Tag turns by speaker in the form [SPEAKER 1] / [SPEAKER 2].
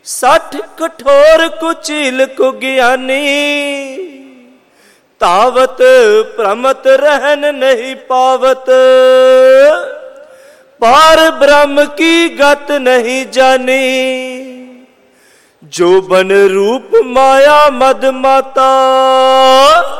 [SPEAKER 1] सठ कठोर कुचील कुज्ञानी, तावत प्रमत रहन नहीं पावत। पार ब्रह्म की गत नहीं जानी, जो बन रूप माया मद माता।